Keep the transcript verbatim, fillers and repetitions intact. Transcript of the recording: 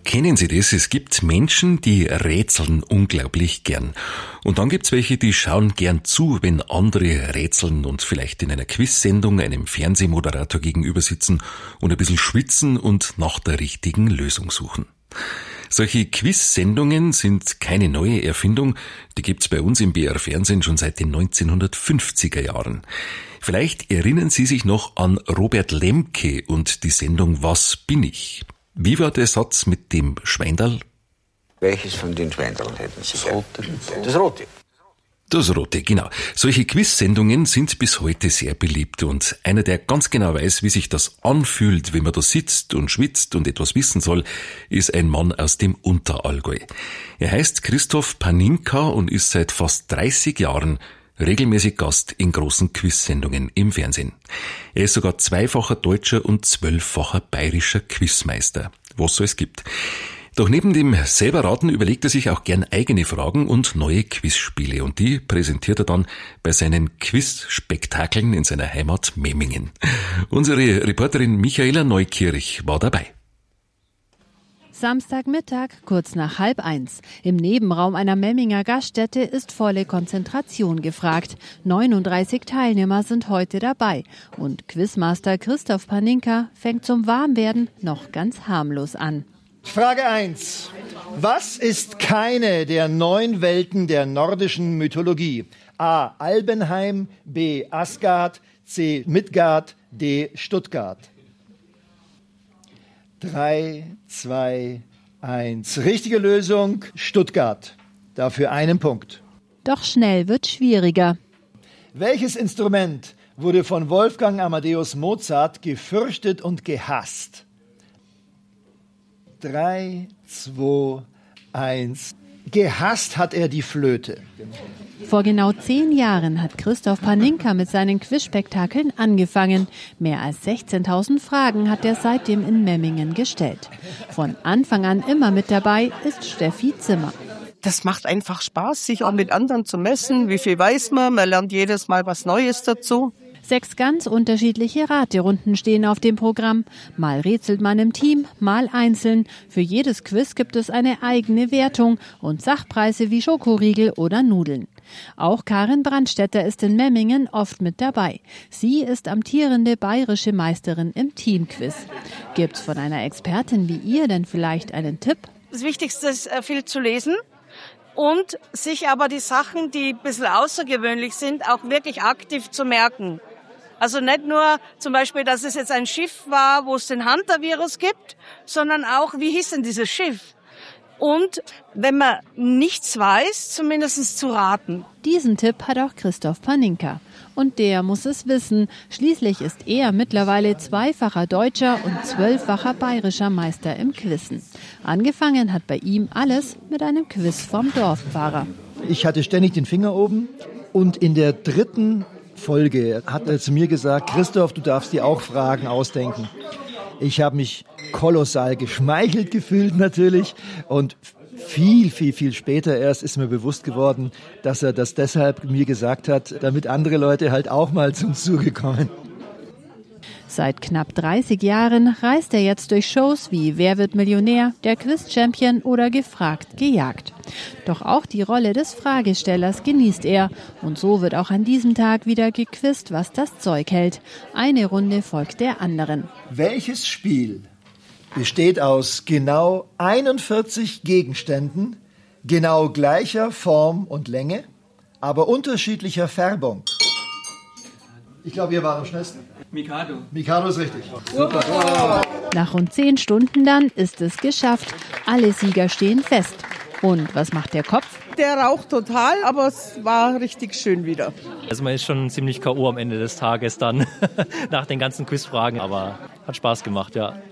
Kennen Sie das? Es gibt Menschen, die rätseln unglaublich gern. Und dann gibt's welche, die schauen gern zu, wenn andere rätseln und vielleicht in einer Quiz-Sendung einem Fernsehmoderator gegenüber sitzen und ein bisschen schwitzen und nach der richtigen Lösung suchen. Solche Quiz-Sendungen sind keine neue Erfindung, die gibt's bei uns im B R-Fernsehen schon seit den neunzehnhundertfünfziger Jahren. Vielleicht erinnern Sie sich noch an Robert Lemke und die Sendung Was bin ich? Wie war der Satz mit dem Schweindal? Welches von den Schweindaln hätten Sie? Das Rote. Das Rote. Das Rote, genau. Solche Quiz-Sendungen sind bis heute sehr beliebt und einer, der ganz genau weiß, wie sich das anfühlt, wenn man da sitzt und schwitzt und etwas wissen soll, ist ein Mann aus dem Unterallgäu. Er heißt Christoph Paninka und ist seit fast dreißig Jahren regelmäßig Gast in großen Quiz-Sendungen im Fernsehen. Er ist sogar zweifacher deutscher und zwölffacher bayerischer Quizmeister, was so es gibt. Doch neben dem Selberraten überlegt er sich auch gern eigene Fragen und neue Quizspiele und die präsentiert er dann bei seinen Quiz-Spektakeln in seiner Heimat Memmingen. Unsere Reporterin Michaela Neukirch war dabei. Samstagmittag, kurz nach halb eins. Im Nebenraum einer Memminger Gaststätte ist volle Konzentration gefragt. neununddreißig Teilnehmer sind heute dabei. Und Quizmaster Christoph Paninka fängt zum Warmwerden noch ganz harmlos an. Frage eins. Was ist keine der neun Welten der nordischen Mythologie? A. Albenheim, B. Asgard, C. Midgard, D. Stuttgart. Drei, zwei, eins. Richtige Lösung, Stuttgart. Dafür einen Punkt. Doch schnell wird schwieriger. Welches Instrument wurde von Wolfgang Amadeus Mozart gefürchtet und gehasst? Drei, zwei, eins. Gehasst hat er die Flöte. Vor genau zehn Jahren hat Christoph Paninka mit seinen Quizspektakeln angefangen. Mehr als sechzehntausend Fragen hat er seitdem in Memmingen gestellt. Von Anfang an immer mit dabei ist Steffi Zimmer. Das macht einfach Spaß, sich auch mit anderen zu messen. Wie viel weiß man? Man lernt jedes Mal was Neues dazu. Sechs ganz unterschiedliche Raterunden stehen auf dem Programm. Mal rätselt man im Team, mal einzeln. Für jedes Quiz gibt es eine eigene Wertung und Sachpreise wie Schokoriegel oder Nudeln. Auch Karin Brandstätter ist in Memmingen oft mit dabei. Sie ist amtierende bayerische Meisterin im Teamquiz. Gibt's von einer Expertin wie ihr denn vielleicht einen Tipp? Das Wichtigste ist, viel zu lesen. Und sich aber die Sachen, die ein bisschen außergewöhnlich sind, auch wirklich aktiv zu merken. Also nicht nur zum Beispiel, dass es jetzt ein Schiff war, wo es den Hunter-Virus gibt, sondern auch, wie hieß denn dieses Schiff? Und wenn man nichts weiß, zumindest zu raten. Diesen Tipp hat auch Christoph Paninka. Und der muss es wissen. Schließlich ist er mittlerweile zweifacher deutscher und zwölffacher bayerischer Meister im Quizzen. Angefangen hat bei ihm alles mit einem Quiz vom Dorffahrer. Ich hatte ständig den Finger oben und in der dritten Folge hat er zu mir gesagt, Christoph, du darfst dir auch Fragen ausdenken. Ich habe mich kolossal geschmeichelt gefühlt natürlich und viel, viel, viel später erst ist mir bewusst geworden, dass er das deshalb mir gesagt hat, damit andere Leute halt auch mal zum Zuge kommen. Seit knapp dreißig Jahren reist er jetzt durch Shows wie Wer wird Millionär, der Quiz-Champion oder Gefragt, gejagt. Doch auch die Rolle des Fragestellers genießt er. Und so wird auch an diesem Tag wieder gequizt, was das Zeug hält. Eine Runde folgt der anderen. Welches Spiel besteht aus genau einundvierzig Gegenständen, genau gleicher Form und Länge, aber unterschiedlicher Färbung? Ich glaube, ihr wart am schnellsten. Mikado. Mikado ist richtig. Super. Wow. Nach rund zehn Stunden dann ist es geschafft. Alle Sieger stehen fest. Und was macht der Kopf? Der raucht total, aber es war richtig schön wieder. Also man ist schon ziemlich K O am Ende des Tages dann, nach den ganzen Quizfragen, aber hat Spaß gemacht, ja.